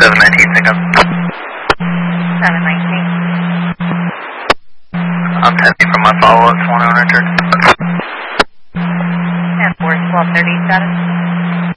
719 pickup. 719. I'm testing from my follow-ups, 1 owner turn. And 4 1230 status.